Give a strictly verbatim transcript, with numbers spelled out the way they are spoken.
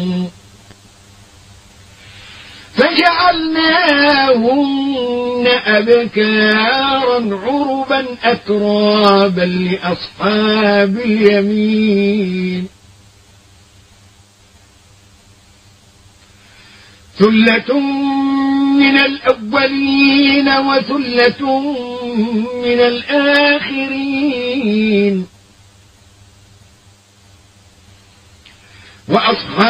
فجعلناهن أبكارا عربا أترابا لأصحاب اليمين ثلة من الأولين وثلة من الآخرين وأصحاب